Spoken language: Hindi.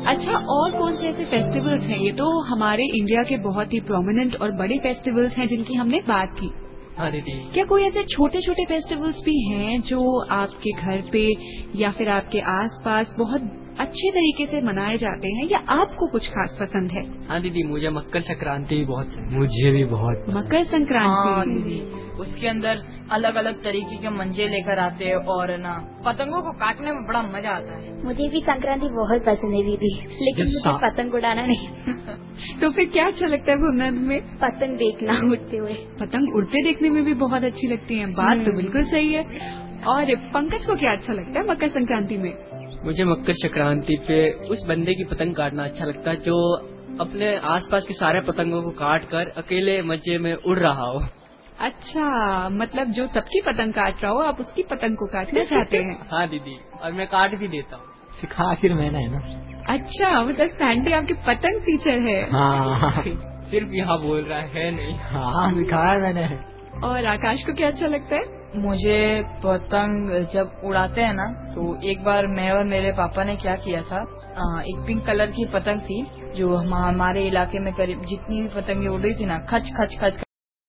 अच्छा, और कौन से ऐसे फेस्टिवल्स हैं? ये तो हमारे इंडिया के बहुत ही प्रोमिनेंट और बड़े फेस्टिवल्स हैं जिनकी हमने बात की। हाँ दीदी। क्या कोई ऐसे छोटे छोटे फेस्टिवल्स भी हैं जो आपके घर पे या फिर आपके आसपास बहुत अच्छे तरीके से मनाए जाते हैं, या आपको कुछ खास पसंद है? हाँ दीदी, मुझे मकर संक्रांति भी बहुत है। मुझे भी बहुत मकर संक्रांति। हाँ दीदी, उसके अंदर अलग अलग तरीके के मंजे लेकर आते हैं और ना पतंगों को काटने में बड़ा मजा आता है। मुझे भी संक्रांति बहुत पसंद है दीदी, लेकिन मुझे पतंग उड़ाना नहीं। तो फिर क्या अच्छा लगता है भूमनाथ में? पतंग देखना उड़ते हुए। पतंग उड़ते देखने में भी बहुत अच्छी लगती है। बात तो बिल्कुल सही है। और पंकज को क्या अच्छा लगता है मकर संक्रांति में? मुझे मकर संक्रांति पे उस बंदे की पतंग काटना अच्छा लगता है जो अपने आसपास के सारे पतंगों को काट कर अकेले मजे में उड़ रहा हो। अच्छा, मतलब जो सबकी पतंग काट रहा हो, आप उसकी पतंग को काटना चाहते हैं? हाँ दीदी, और मैं काट भी देता हूँ। सिखा आखिर मैंने है ना। अच्छा, मतलब सैंडी आपके पतंग टीचर है? हाँ। सिर्फ यहाँ बोल रहा है नहीं। हाँ, सिखाया मैंने। और आकाश को क्या अच्छा लगता है? मुझे पतंग जब उड़ाते हैं ना, तो एक बार मैं और मेरे पापा ने क्या किया था, एक पिंक कलर की पतंग थी जो हमारे इलाके में करीब जितनी भी पतंगे उड़ रही थी ना, खच खच खच